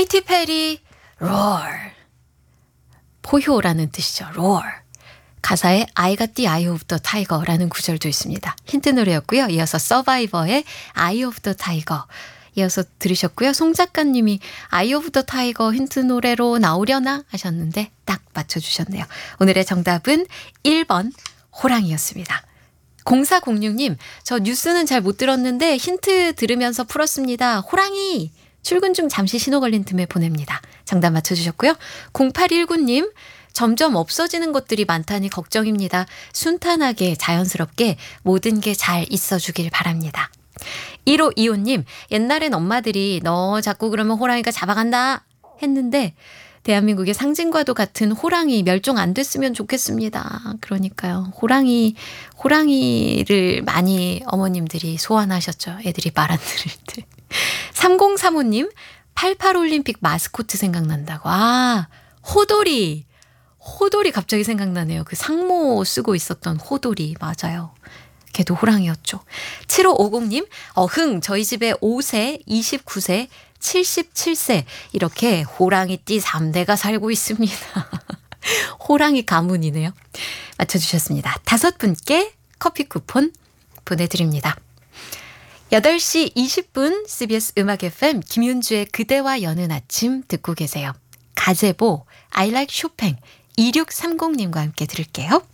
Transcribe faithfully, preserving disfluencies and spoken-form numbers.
케이티 페리 roar. 포효라는 뜻이죠. roar. 가사에 I got the eye of the tiger라는 구절도 있습니다. 힌트 노래였고요. 이어서 서바이버의 Eye of the Tiger 이어서 들으셨고요. 송 작가님이 Eye of the Tiger 힌트 노래로 나오려나 하셨는데 딱 맞춰주셨네요. 오늘의 정답은 일 번 호랑이였습니다. 공사공육 님, 저 뉴스는 잘 못 들었는데 힌트 들으면서 풀었습니다. 호랑이! 출근 중 잠시 신호 걸린 틈에 보냅니다. 정답 맞춰주셨고요. 공팔일구 님, 점점 없어지는 것들이 많다니 걱정입니다. 순탄하게 자연스럽게 모든 게 잘 있어주길 바랍니다. 일오이오 님, 옛날엔 엄마들이 너 자꾸 그러면 호랑이가 잡아간다 했는데 대한민국의 상징과도 같은 호랑이 멸종 안 됐으면 좋겠습니다. 그러니까요. 호랑이, 호랑이를 많이 어머님들이 소환하셨죠. 애들이 말 안 들을 때. 삼공삼오 님, 팔십팔 올림픽 마스코트 생각난다고. 아, 호돌이. 호돌이 갑자기 생각나네요. 그 상모 쓰고 있었던 호돌이. 맞아요. 걔도 호랑이였죠. 칠오오공 님, 어흥, 저희 집에 오 세, 이십구 세, 칠십칠 세 이렇게 호랑이띠 삼 대가 살고 있습니다. 호랑이 가문이네요. 맞춰주셨습니다. 다섯 분께 커피 쿠폰 보내드립니다. 여덟 시 이십 분 씨비에스 음악 에프엠 김윤주의 그대와 여는 아침 듣고 계세요. 가제보 I like 쇼팽 이육삼공 님과 함께 들을게요.